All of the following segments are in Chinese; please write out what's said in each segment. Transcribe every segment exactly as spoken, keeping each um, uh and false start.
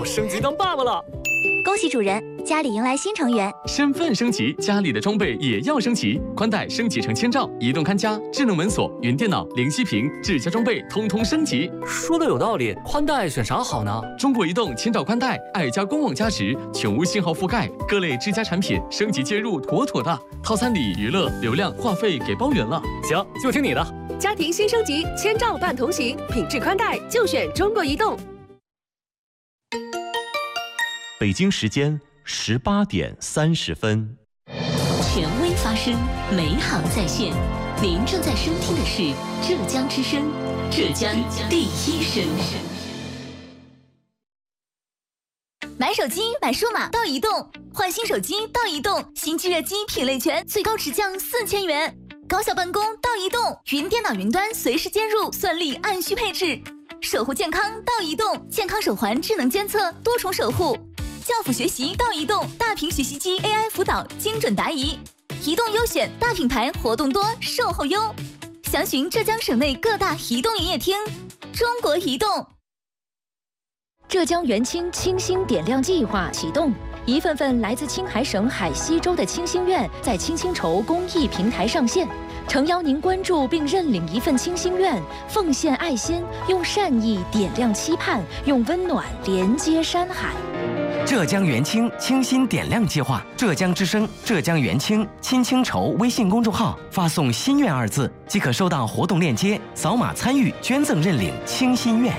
我升级当爸爸了！ 恭喜主人，家里迎来新成员。 身份升级，家里的装备也要升级。宽带升级成千兆，移动看家、智能门锁、云电脑、零息屏，智家装备通通升级。 说的有道理，宽带选啥好呢？ 中国移动千兆宽带，爱家官网加持，全无信号覆盖，各类智家产品升级接入妥妥的。套餐里娱乐、流量、话费给包圆了。 行，就听你的。 家庭新升级，千兆伴同行，品质宽带就选中国移动。 北京时间十八点三十分。 权威发声，美好在线。您正在收听的是浙江之声，浙江第一声。 买手机买数码到移动，换新手机到移动，新机热机品类全，最高直降四千元。高效办公到移动，云电脑云端随时接入，算力按需配置。守护健康到移动，健康手环智能监测，多重守护。教辅学习到移动，大屏学习机 A I 辅导，精准答疑。移动优选，大品牌活动多，售后优。详询浙江省内各大移动营业厅。中国移动。 浙江元清清新点亮计划启动，一份份来自青海省海西州的清心愿在清新筹公益平台上线，诚邀您关注并认领一份清心愿，奉献爱心，用善意点亮期盼，用温暖连接山海。 浙江元清清新点亮计划，浙江之声、浙江元清亲清筹微信公众号发送“心愿”二字，即可收到活动链接，扫码参与捐赠认领清心愿。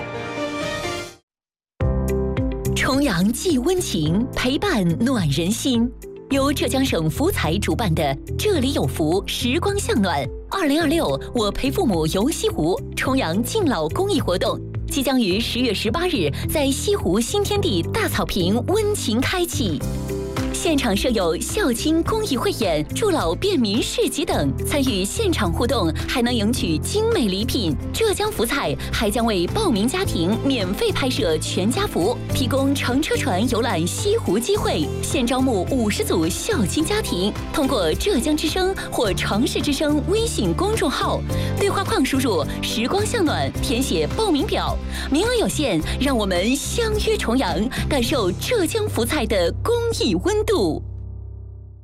重阳寄温情，陪伴暖人心。由浙江省福彩主办的“这里有福，时光向暖”二零二六我陪父母游西湖重阳敬老公益活动，即将于十月十八日在西湖新天地大草坪温情开启。现场设有孝亲公益汇演、助老便民市集等，参与现场互动还能赢取精美礼品。浙江福彩还将为报名家庭免费拍摄全家福，提供乘车船游览西湖机会。现招募五十组孝亲家庭，通过浙江之声或城市之声微信公众号对话框输入“时光向暖”，填写报名表，名额有限，让我们相约重阳，感受浙江福彩的公益温度。